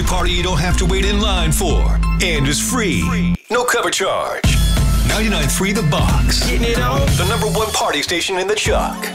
party you don't have to wait in line for. And is free. No cover charge. 99.3 The Box. Getting it on. The #1 party station in the Chuck.